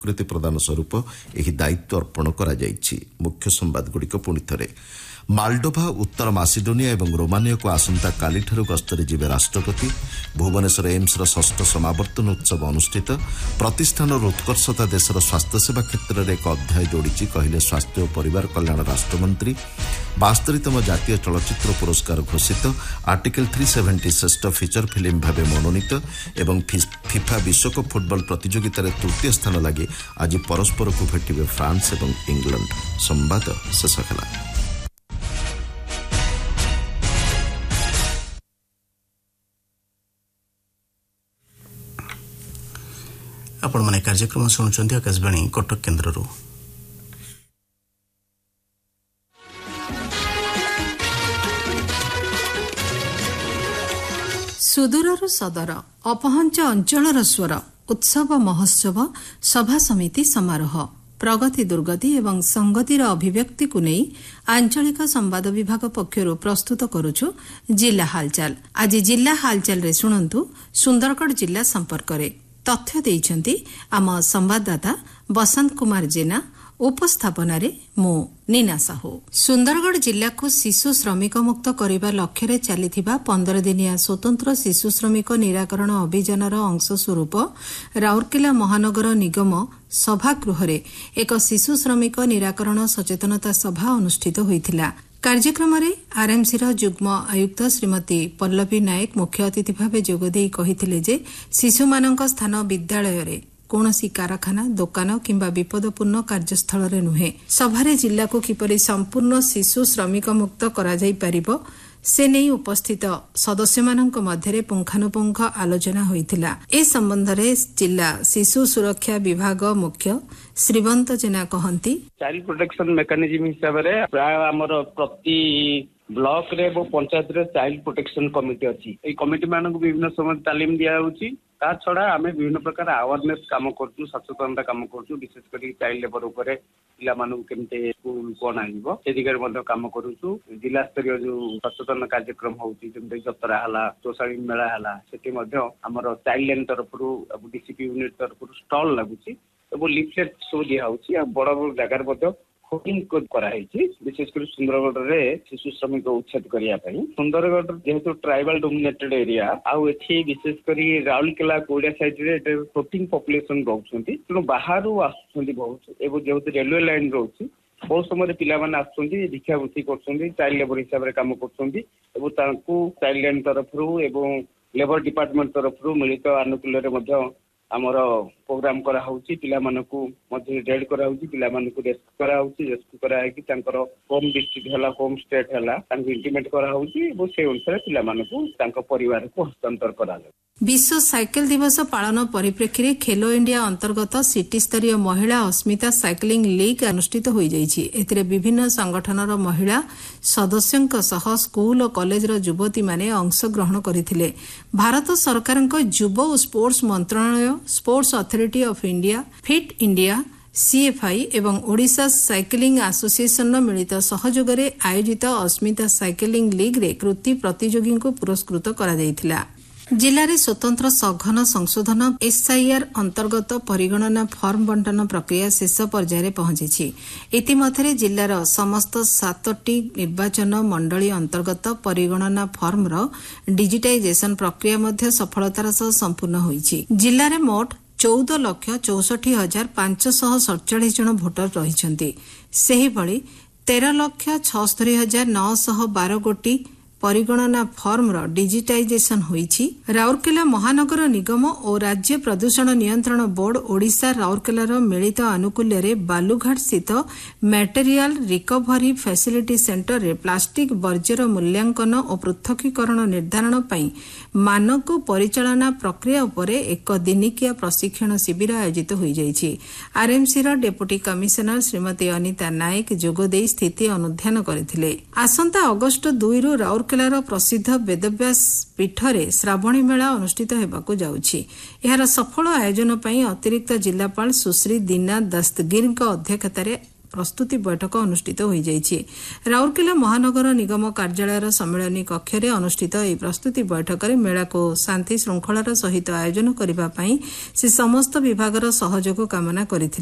ସ୍ୱୀକୃତି ପ୍ରଦାନ ସ୍ୱରୂପ ଏହି ଦାୟିତ୍ୱ ଅର୍ପଣ କରାଯାଇଛି। ମୁଖ୍ୟ ସମ୍ବାଦଗୁଡ଼ିକ ପୁଣି ଥରେ। ମାଲଡୋଭା, ଉତ୍ତର ମାସିଡୋନିଆ ଏବଂ ରୋମାନିଆକୁ ଆସନ୍ତାକାଲିଠାରୁ ଗସ୍ତରେ ଯିବେ ରାଷ୍ଟ୍ରପତି। ଭୁବନେଶ୍ୱର ଏମ୍ସର ଷଷ୍ଠ ସମାବର୍ତ୍ତନ ଉତ୍ସବ ଅନୁଷ୍ଠିତ। ପ୍ରତିଷ୍ଠାନର ଉତ୍କର୍ଷତା ଦେଶର ସ୍ୱାସ୍ଥ୍ୟସେବା କ୍ଷେତ୍ରରେ ଏକ ଅଧ୍ୟାୟ ଯୋଡ଼ିଛି, କହିଲେ ସ୍ୱାସ୍ଥ୍ୟ ଓ ପରିବାର କଲ୍ୟାଣ ରାଷ୍ଟ୍ରମନ୍ତ୍ରୀ। 72ତମ ଜାତୀୟ ଚଳଚ୍ଚିତ୍ର ପୁରସ୍କାର ଘୋଷିତ। ଆର୍ଟିକଲ 370 ଶ୍ରେଷ୍ଠ ଫିଚର ଫିଲ୍ମ ଭାବେ ମନୋନୀତ ଏବଂ ଫିଫା ବିଶ୍ୱକପ୍ ଫୁଟବଲ ପ୍ରତିଯୋଗିତାରେ ତୃତୀୟ ସ୍ଥାନ ଲାଗି ଆଜି ପରସ୍ପରକୁ ଭେଟିବେ ଫ୍ରାନ୍ସ ଏବଂ ଇଂଲଣ୍ଡ। ସମ୍ବାଦ ଶେଷ ହେଲା। ଆପଣମାନେ କାର୍ଯ୍ୟକ୍ରମ ଶୁଣୁଛନ୍ତି ଆକାଶବାଣୀ କଟକ କେନ୍ଦ୍ରରୁ। ସୁଦୂରରୁ ସଦର, ଅପହଞ୍ଚ ଅଞ୍ଚଳର ସ୍ୱର, ଉତ୍ସବ ମହୋତ୍ସବ, ସଭା ସମିତି ସମାରୋହ, ପ୍ରଗତି ଦୁର୍ଗତି ଏବଂ ସଂଗତିର ଅଭିବ୍ୟକ୍ତିକୁ ନେଇ ଆଞ୍ଚଳିକ ସମ୍ବାଦ ବିଭାଗ ପକ୍ଷରୁ ପ୍ରସ୍ତୁତ କରୁଛୁ ଜିଲ୍ଲା ହାଲଚାଲ। ଆଜି ଜିଲ୍ଲା ହାଲଚାଲରେ ଶୁଣନ୍ତୁ ସୁନ୍ଦରଗଡ଼ ଜିଲ୍ଲା ସମ୍ପର୍କରେ। ତଥ୍ୟ ଦେଇଛନ୍ତି ଆମ ସମ୍ବାଦଦାତା ବସନ୍ତ କୁମାର ଜେନା। ଉପସ୍ଥାପନାରେ ମୁଁ ନୀନା ସାହୁ। ସୁନ୍ଦରଗଡ଼ ଜିଲ୍ଲାକୁ ଶିଶୁ ଶ୍ରମିକ ମୁକ୍ତ କରିବା ଲକ୍ଷ୍ୟରେ ଚାଲିଥିବା 15 ଦିନିଆ ସ୍ୱତନ୍ତ୍ର ଶିଶୁ ଶ୍ରମିକ ନିରାକରଣ ଅଭିଯାନର ଅଂଶସ୍ୱରୂପ ରାଉରକେଲା ମହାନଗର ନିଗମ ସଭାଗୃହରେ ଏକ ଶିଶୁ ଶ୍ରମିକ ନିରାକରଣ ସଚେତନତା ସଭା ଅନୁଷ୍ଠିତ ହୋଇଥିଲା। କାର୍ଯ୍ୟକ୍ରମରେ ଆର୍ଏମ୍ସିର ଯୁଗ୍ମ ଆୟୁକ୍ତ ଶ୍ରୀମତୀ ପଲ୍ଲବୀ ନାୟକ ମୁଖ୍ୟ ଅତିଥି ଭାବେ ଯୋଗଦେଇ କହିଥିଲେ ଯେ ଶିଶୁମାନଙ୍କ ସ୍ଥାନ ବିଦ୍ୟାଳୟରେ, କୌଣସି କାରଖାନା, ଦୋକାନ କିମ୍ବା ବିପଦପୂର୍ଣ୍ଣ କାର୍ଯ୍ୟସ୍ଥଳରେ ନୁହେଁ। ସଭାରେ ଜିଲ୍ଲାକୁ କିପରି ସମ୍ପୂର୍ଣ୍ଣ ଶିଶୁ ଶ୍ରମିକ ମୁକ୍ତ କରାଯାଇପାରିବ ସେ ନେଇ ଉପସ୍ଥିତ ସଦସ୍ୟମାନଙ୍କ ମଧ୍ୟରେ ପୁଙ୍ଖାନୁପୁଙ୍ଖ ଆଲୋଚନା ହୋଇଥିଲା। ଏ ସମ୍ବନ୍ଧରେ ଜିଲ୍ଲା ଶିଶୁ ସୁରକ୍ଷା ବିଭାଗ ମୁଖ୍ୟ ଶ୍ରୀବନ୍ତ ଜେନା କହନ୍ତି, ଚାଇଲ୍ଡ ପ୍ରୋଟେକ୍ସନ ମେକାନିଜିମ ହିସାବରେ ପ୍ରାୟ ଆମର ପ୍ରତି ବ୍ଲକରେ ଏବଂ ପଞ୍ଚାୟତରେ ଚାଇଲ୍ଡ ପ୍ରୋଟେକ୍ସନ କମିଟି ଅଛି। ଏଇ କମିଟି ମାନଙ୍କୁ ବିଭିନ୍ନ ସମୟରେ ତାଲିମ ଦିଆଯାଉଛି। ତା ଛଡା ଆମେ ବିଭିନ୍ନ ପ୍ରକାର ଆୱାରନେସ କାମ କରୁଛୁ, ସଚେତନତା କାମ କରୁଛୁ। ବିଶେଷ କରି ଚାଇଲ୍ଡ ଲେବର ଉପରେ ପିଲାମାନଙ୍କୁ କେମିତି ସ୍କୁଲକୁ ଅଣାଯିବ ସେ ଦିଗରେ ମଧ୍ୟ କାମ କରୁଛୁ। ଜିଲ୍ଲା ସ୍ତରୀୟ ଯୋଉ ସଚେତନ କାର୍ଯ୍ୟକ୍ରମ ହଉଛି, ଯେମିତି ଯାତ୍ରା ହେଲା, ତୋଷାଳୀ ମେଳା ହେଲା, ସେଠି ମଧ୍ୟ ଆମର ଚାଇଲ୍ଡ ଲାଇନ ତରଫରୁ ଡିସିପି ୟୁନିଟ ତରଫରୁ ଷ୍ଟଲ ଲାଗୁଛି ଏବଂ ଲିଫଲେଟ ସବୁ ଦିଆହଉଛି। ଆଉ ବଡ ବଡ ଜାଗାରେ ମଧ୍ୟ ହୋର୍ଡିଂ କରାଯାଇଛି, ବିଶେଷ କରି ସୁନ୍ଦରଗଡ଼ରେ ଶିଶୁ ଶ୍ରମିକ ଉଚ୍ଛେଦ କରିବା ପାଇଁ। ସୁନ୍ଦରଗଡ଼ ଯେହେତୁ ଟ୍ରାଇବାଲ ଡୋମିନେଟେଡ ଏରିଆ, ଆଉ ଏଠି ବିଶେଷ କରି ରାଉରକେଲା କୋଇଡା ସାଇଡରେ ଫ୍ଲୋଟିଂ ପପୁଲେସନ ରହୁଛନ୍ତି, ତେଣୁ ବାହାରୁ ଆସୁଛନ୍ତି ବହୁତ। ଏବଂ ଯେହେତୁ ରେଲୱେ ଲାଇନ ରହୁଛି, ବହୁତ ସମୟରେ ପିଲାମାନେ ଆସୁଛନ୍ତି, ଭିକ୍ଷାବୃତ୍ତି କରୁଛନ୍ତି, ଚାଇଲ୍ଡ ଲେବର ହିସାବରେ କାମ କରୁଛନ୍ତି ଏବଂ ତାଙ୍କୁ ଚାଇଲ୍ଡ ଲାଇନ ତରଫରୁ ଏବଂ ଲେବର ଡିପାର୍ଟମେଣ୍ଟ ତରଫରୁ ମିଳିତ ଆନୁକୂଲ୍ୟରେ ମଧ୍ୟ ଆମର ପ୍ରୋଗ୍ରାମ କରାହଉଛି। ପିଲାମାନଙ୍କୁ ମଧ୍ୟ ଡେଡ୍ କରାହଉଛି, ପିଲାମାନଙ୍କୁ ରେସ୍କ୍ୟୁ କରାହଉଛି। ରେସ୍କ୍ୟୁ କରାହେଇକି ତାଙ୍କର ହୋମ ଡିଷ୍ଟ୍ରିକ୍ଟ ହେଲା, ହୋମ ଷ୍ଟେଟ୍ ହେଲା, ତାଙ୍କୁ ଇଣ୍ଟିମେଟ୍ କରାହଉଛି ଏବଂ ସେ ଅନୁସାରେ ପିଲାମାନଙ୍କୁ ତାଙ୍କ ପରିବାରକୁ ହସ୍ତାନ୍ତର କରାଯାଉଛି। ବିଶ୍ୱ ସାଇକେଲ ଦିବସ ପାଳନ ପରିପ୍ରେକ୍ଷୀରେ ଖେଲୋ ଇଣ୍ଡିଆ ଅନ୍ତର୍ଗତ ସିଟି ସ୍ତରୀୟ ମହିଳା ଅସ୍ମିତା ସାଇକେଲିଂ ଲିଗ୍ ଅନୁଷ୍ଠିତ ହୋଇଯାଇଛି। ଏଥିରେ ବିଭିନ୍ନ ସଂଗଠନର ମହିଳା ସଦସ୍ୟଙ୍କ ସହ ସ୍କୁଲ ଓ କଲେଜର ଯୁବତୀମାନେ ଅଂଶଗ୍ରହଣ କରିଥିଲେ। ଭାରତ ସରକାରଙ୍କ ଯୁବ ଓ ସ୍ପୋର୍ଟସ ମନ୍ତ୍ରଣାଳୟ, sports authority of India, fit India, CFI ଏବଂ ଓଡ଼ିଶା ସାଇକେଲିଂ ଆସୋସିଏସନର ମିଳିତ ସହଯୋଗରେ ଆୟୋଜିତ ଅସ୍ମିତା ସାଇକେଲିଂ ଲିଗ୍ରେ କୃତି ପ୍ରତିଯୋଗୀଙ୍କୁ ପୁରସ୍କୃତ କରାଯାଇଥିଲା। ଜିଲ୍ଲାରେ ସ୍ୱତନ୍ତ୍ର ସଘନ ସଂଶୋଧନ ଏସ୍ଆଇଆର୍ ଅନ୍ତର୍ଗତ ପରିଗଣନା ଫର୍ମ ବଣ୍ଟନ ପ୍ରକ୍ରିୟା ଶେଷ ପର୍ଯ୍ୟାୟରେ ପହଞ୍ଚିଛି। ଇତିମଧ୍ୟରେ ଜିଲ୍ଲାର ସମସ୍ତ 7ଟି ନିର୍ବାଚନ ମଣ୍ଡଳୀ ଅନ୍ତର୍ଗତ ପରିଗଣନା ଫର୍ମର ଡିଜିଟାଇଜେସନ ପ୍ରକ୍ରିୟା ମଧ୍ୟ ସଫଳତାର ସହ ସମ୍ପୂର୍ଣ୍ଣ ହୋଇଛି। ଜିଲ୍ଲାରେ ମୋଟ 14,64,547 ଜଣ ଭୋଟର ରହିଛନ୍ତି। ସେହିଭଳି 13,76,912 ଗୋଟି ପରିଗଣନା ଫର୍ମର ଡିଜିଟାଇଜେସନ ହୋଇଛି। ରାଉରକେଲା ମହାନଗର ନିଗମ ଓ ରାଜ୍ୟ ପ୍ରଦୂଷଣ ନିୟନ୍ତ୍ରଣ ବୋର୍ଡ ଓଡ଼ିଶା ରାଉରକେଲାର ମିଳିତ ଆନୁକୂଲ୍ୟରେ ବାଲୁଘାଟ ସ୍ଥିତ ମ୍ୟାଟେରିଆଲ ରିକଭରି ଫ୍ୟାସିଲିଟି ସେଣ୍ଟରରେ ପ୍ଲାଷ୍ଟିକ ବର୍ଜ୍ୟର ମୂଲ୍ୟାଙ୍କନ ଓ ପୃଥକୀକରଣ ନିର୍ଦ୍ଧାରଣ ପାଇଁ ମାନକ ପରିଚାଳନା ପ୍ରକ୍ରିୟା ଉପରେ ଏକ ଦିନିକିଆ ପ୍ରଶିକ୍ଷଣ ଶିବିର ଆୟୋଜିତ ହୋଇଯାଇଛି। ଆର୍ଏମ୍ସିର ଡେପୁଟି କମିଶନର ଶ୍ରୀମତୀ ଅନିତା ନାୟକ ଯୋଗଦେଇ ସ୍ଥିତି ଅନୁଧ୍ୟାନ କରିଥିଲେ। ଆସନ୍ତା ଅଗଷ୍ଟ 2ରୁ ରାଉରକେଲାର ପ୍ରସିଦ୍ଧ ବେଦବ୍ୟାସ ପୀଠରେ ଶ୍ରାବଣୀ ମେଳା ଅନୁଷ୍ଠିତ ହେବାକୁ ଯାଉଛି। ଏହାର ସଫଳ ଆୟୋଜନ ପାଇଁ ଅତିରିକ୍ତ ଜିଲ୍ଲାପାଳ ସୁଶ୍ରୀ ଦୀନା ଦସ୍ତଗୀରଙ୍କ ଅଧ୍ୟକ୍ଷତାରେ प्रस्तुति बैठक अनुष्ठित होइଯାଇଛି। राउरकेला महानगर निगम कार्यालयर सम्मेलनी कक्षरे अनुष्ठित ଏହି प्रस्तुति बैठकରେ मेଳାको शान्ति श्रृंखलार सहित आयोजन କରିବା ପାଇଁ से समस्त विभागर सहयोग कामना କରିଥିଲେ।